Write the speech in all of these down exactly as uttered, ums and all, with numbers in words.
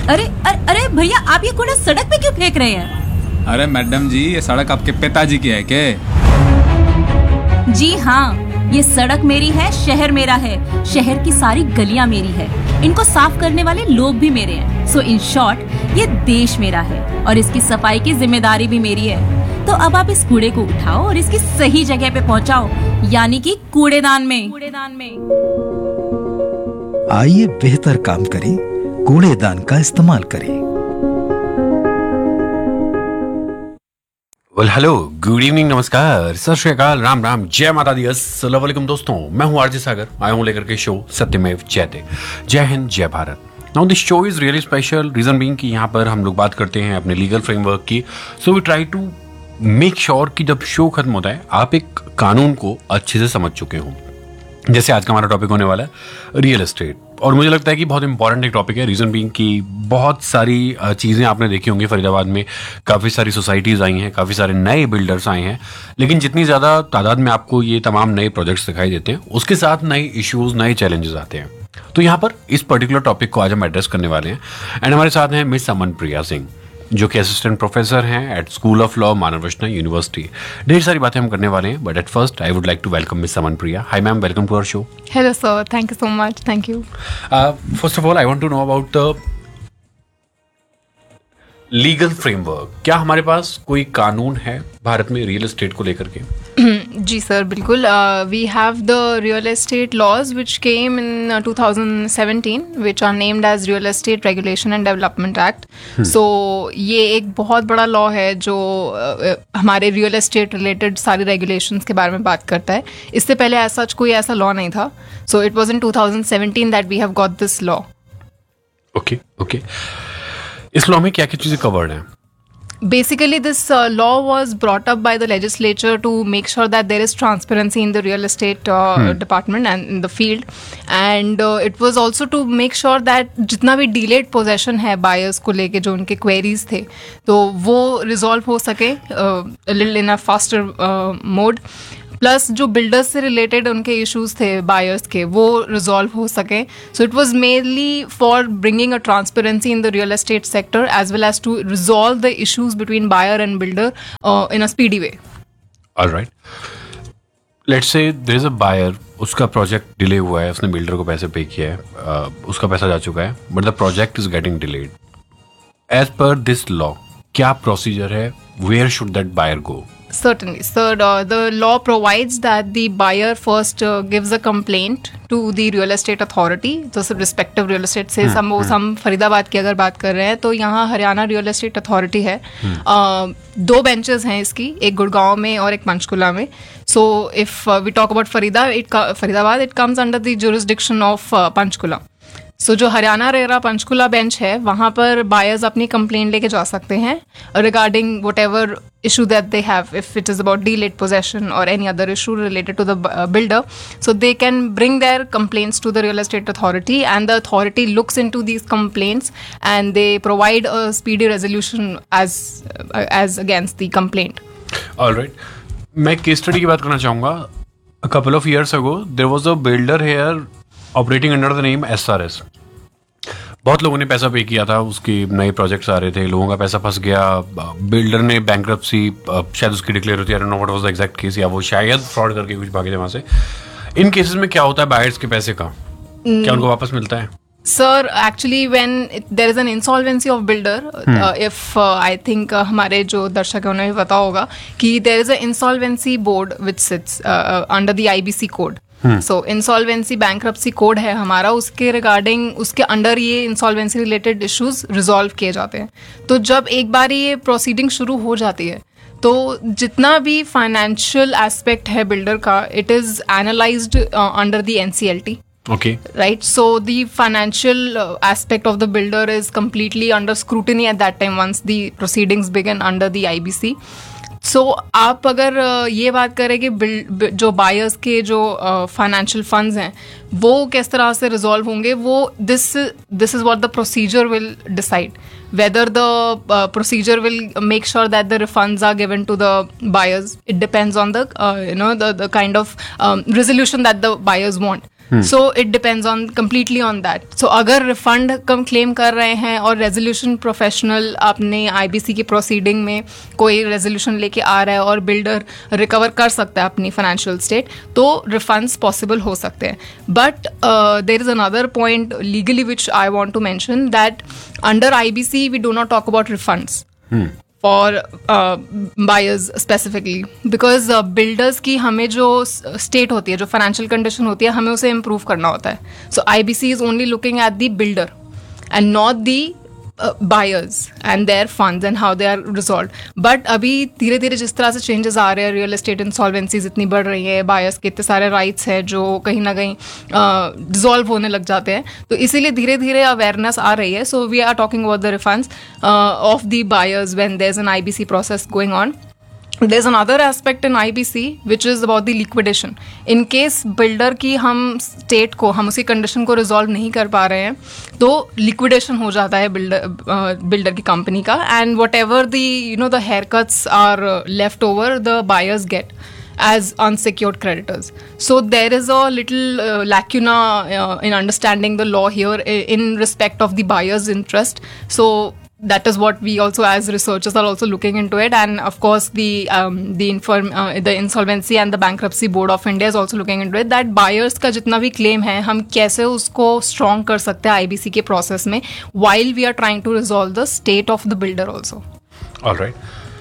अरे अरे अरे भैया, आप ये कूड़ा सड़क पे क्यों फेंक रहे हैं? अरे मैडम जी, ये सड़क आपके पिताजी की है क्या? जी हाँ, ये सड़क मेरी है, शहर मेरा है, शहर की सारी गलियां मेरी है, इनको साफ करने वाले लोग भी मेरे हैं। सो इन शॉर्ट, ये देश मेरा है और इसकी सफाई की जिम्मेदारी भी मेरी है। तो अब आप इस कूड़े को उठाओ और इसकी सही जगह पे पहुंचाओ, यानी कि कूड़ेदान में। कूड़ेदान में आइए बेहतर काम करें, कूड़ेदान का इस्तेमाल करें। वेल हेलो, गुड इवनिंग, नमस्कार, सत श्री अकाल, राम राम, जय माता दी, अस्सलाम वालेकुम दोस्तों। मैं हूं आरजे सागर, आया हूं लेकर के शो सत्यमेव जयते। जय हिंद, जय Bharat. Now this show is really special, reason being कि यहाँ पर हम लोग बात करते हैं अपने लीगल फ्रेमवर्क की। So we try to make sure कि जब शो खत्म होता है आप एक कानून को अच्छे से समझ चुके हों। जैसे आज का हमारा टॉपिक होने वाला है रियल एस्टेट, और मुझे लगता है कि बहुत इंपॉर्टेंट एक टॉपिक है। रीजन बीइंग कि बहुत सारी चीज़ें आपने देखी होंगी, फरीदाबाद में काफ़ी सारी सोसाइटीज़ आई हैं, काफ़ी सारे नए बिल्डर्स आए हैं, लेकिन जितनी ज़्यादा तादाद में आपको ये तमाम नए प्रोजेक्ट्स दिखाई देते हैं, उसके साथ नए इश्यूज़, नए चैलेंजेस आते हैं। तो यहाँ पर इस पर्टिकुलर टॉपिक को आज हम एड्रेस करने वाले हैं। एंड हमारे साथ हैं मिस अमन प्रिया सिंह, जो कि असिस्टेंट प्रोफेसर हैं at school of law, मानवरत्न university. ढेर सारी बातें हम करने वाले हैं, but at first I would like to welcome miss Aman Priya. Hi ma'am, welcome to our show. Hello sir, thank you so much, thank you. First of all I want to know about the legal framework. क्या हमारे पास कोई कानून है भारत में real estate को लेकर के? जी sir, बिल्कुल। We have the real estate laws which came in two thousand seventeen, which are named as real estate regulation and development act. सो ये एक बहुत बड़ा लॉ है जो uh, हमारे रियल एस्टेट रिलेटेड सारी रेगुलेशंस के बारे में बात करता है। इससे पहले ऐसा कोई ऐसा लॉ नहीं था। So it was in two thousand seventeen that we have got this law. Okay okay, इस लॉ में क्या क्या चीज़ें कवर्ड हैं? Basically, this uh, law was brought up by the legislature to make sure that there is transparency in the real estate uh, hmm. department and in the field, and uh, it was also to make sure that जितना भी delayed possession है buyers को लेके, जो उनके queries थे, तो वो resolve हो सके uh, a little in a faster uh, mode. Plus जो बिल्डर्स से रिलेटेड उनके इश्यूज थे बायर्स के, वो रिजॉल्व हो सके। So it was mainly for bringing a transparency in the real estate sector as well as to resolve the issues between buyer and builder in a speedy way. Alright, let's say there is a buyer, उसका project delay हुआ है, उसने builder को पैसे पे किया है, uh, उसका पैसा जा चुका है, but the project is getting delayed. As per this law क्या प्रोसीजर है? Where should that buyer go? Certainly. So uh, the law provides that the buyer first uh, gives a complaint to the real estate authority, तो सब respective real estate से हम वो हम फरीदाबाद की अगर बात कर रहे हैं तो यहाँ हरियाणा रियल एस्टेट अथॉरिटी है। uh, दो बेंचेस हैं इसकी, एक गुड़गांव में और एक पंचकुला में। So if we talk about Farida it Faridabad it comes under the jurisdiction of Panchkula. So so, जो हरियाणा रेरा पंचकुला बेंच है, वहाँ पर बायर्स अपनी कंप्लेंट लेके जा सकते हैं regarding what ever issue that they have, if it is about डीलेड possession और any other issue related to the builder. So they can bring their complaints to the real estate authority and the authority looks in to these complaints and they provide a speedy resolution as as against the complaint. Alright, मैं case study की बात करना चाहूँगा। A couple of years ago there was a builder here operating under the name S R S. बहुत लोगों ने पैसा पे किया था, उसके नए प्रोजेक्ट्स आ रहे थे, लोगों का पैसा फंस गया, बिल्डर ने बैंकरप्सी शायद उसकी डिक्लेयर होती है, I don't know what was the exact case, या वो शायद फ्रॉड करके कुछ भागे थे वहाँ से। इन केसेस में क्या होता है बायर्स के पैसे का? क्या उनको वापस मिलता है? Sir, actually when there is an insolvency of builder, if I think हमारे जो दर्शक हैं उन्हें भी पता होगा कि there is a insolvency board which seats under the IBC code. So insolvency bankruptcy code है हमारा, उसके रिगार्डिंग उसके अंडर ये इंसॉल्वेंसी रिलेटेड इश्यूज रिजॉल्व किए जाते हैं। तो जब एक बार ये प्रोसीडिंग शुरू हो जाती है तो जितना भी फाइनेंशियल एस्पेक्ट है बिल्डर का, it is analysed under the NCLT. Okay. Right. So the financial uh, aspect of the builder is completely under scrutiny at that time once the proceedings begin under the I B C. So आप अगर uh, ये बात करें कि bill, जो buyers के जो financial uh, funds हैं वो किस तरह से रिजॉल्व होंगे, वो this this is what the procedure will decide whether the uh, procedure will make sure that the refunds are given to the buyers. It depends on the uh, you know the the kind of um, resolution that the buyers want. So it depends on completely on that. सो अगर refund कम claim कर रहे हैं और resolution professional अपने IBC की proceeding में कोई resolution लेके आ रहा है और बिल्डर रिकवर कर सकता है अपनी फाइनेंशियल स्टेट, तो रिफंड्स पॉसिबल हो सकते हैं. But there is another point legally which I want to mention that under IBC we do not talk about refunds for uh, buyers specifically, because uh, builders की हमें जो state होती है, जो financial condition होती है, हमें उसे improve करना होता है. So I B C is only looking at the builder and not the uh, buyers and their funds and how they are resolved. But अभी धीरे धीरे जिस तरह से changes आ रहे हैं, real estate insolvencies इतनी बढ़ रही है, buyers के इतने सारे rights है जो कहीं ना कहीं uh, dissolve होने लग जाते हैं, तो इसीलिए धीरे धीरे awareness आ रही है. So we are talking about the refunds uh, of the buyers when there's an I B C process going on. There's another aspect in I B C which is about the liquidation. In case builder की हम state को, हम उसी condition को resolve नहीं कर पा रहे हैं, तो liquidation हो जाता है builder uh, builder की company का, and whatever the you know the haircuts are uh, left over, the buyers get as unsecured creditors. So there is a little uh, lacuna uh, in understanding the law here in respect of the buyer's interest. So that is what we also as researchers are also looking into it, and of course the um, the inform uh, the insolvency and the bankruptcy board of India is also looking into it, that buyers का जितना भी claim है हम कैसे उसको strong कर सकते हैं I B C के process में, while we are trying to resolve the state of the builder also. All right.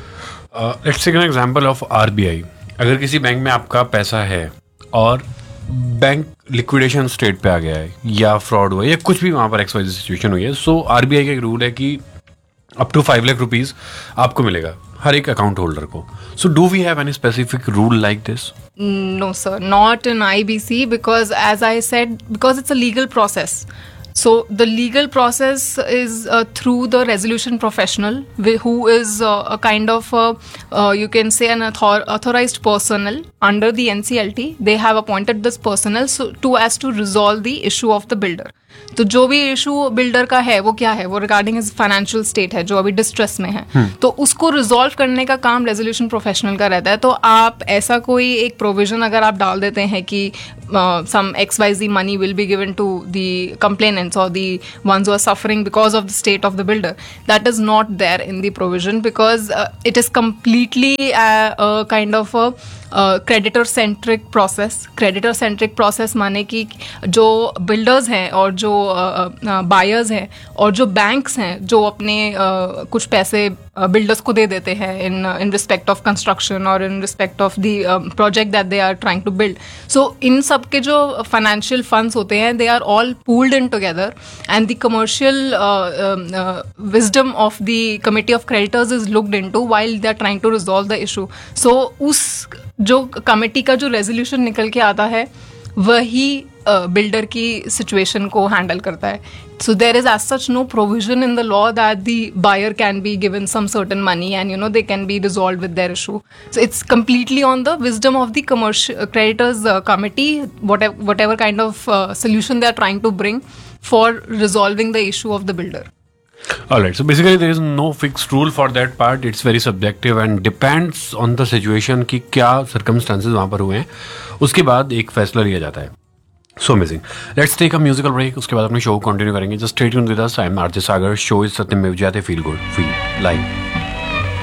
Uh, let's take an example of R B I. अगर किसी बैंक में आपका पैसा है और बैंक लिक्विडेशन स्टेट पे आ गया है या फ्रॉड हुआ है या कुछ भी वहाँ पर एक्स वाई सिचुएशन हुई है, सो आरबीआई का एक रूल है कि up to five lakh rupees आपको मिलेगा हर एक अकाउंट होल्डर को. So do we have any specific rule like this? No, sir, not in I B C, because as I said, because it's a legal process. So the legal process is uh, through the resolution professional, wh- who is uh, a kind of uh, uh, you can say an author- authorized personnel under the N C L T. They have appointed this personnel so to as to resolve the issue of the builder. तो जो भी issue builder का है वो क्या है, वो regarding his financial state है जो अभी डिस्ट्रेस में है, hmm. तो उसको रिजॉल्व करने का काम रेजोल्यूशन प्रोफेशनल का रहता है. तो आप ऐसा कोई एक प्रोविजन अगर आप डाल देते हैं कि सम x Y ji money will be given to the complainants और the ones who are suffering because of the state of the builder, that is not there in the provision, because it is completely kind of creditor centric process. Creditor centric process माने कि जो builders हैं और जो buyers uh, uh, हैं और जो banks हैं जो अपने uh, कुछ पैसे बिल्डर्स uh, को दे देते हैं इन इन रिस्पेक्ट ऑफ कंस्ट्रक्शन और in respect of the project that they are trying to build. सो इन सब के जो फाइनेंशियल फंड्स होते हैं, they are all pooled in together, and the commercial wisdom of the committee of creditors is looked into while they are trying to resolve the issue. सो उस जो committee का जो resolution निकल के आता है वही बिल्डर uh, की सिचुएशन को हैंडल करता है. सो there is as such no provision in the law that the buyer can be given some certain money and you know they can be resolve with their issue. So it's completely on the wisdom of the commercial creditors committee, what ever kind of solution they are trying to bring for resolving the issue of the builder. Alright, so basically there is no fixed rule for that part. It's very subjective and depends on the situation कि क्या circumstances वहाँ पर हुए हैं, उसके बाद एक फैसला लिया जाता है. So amazing. Let's take a musical break. उसके बाद अपने शो को कंटिन्यू करेंगे. Just stay tuned with us. I am R J Sagar. Show is Satyam Mevjate. Feel good, feel live.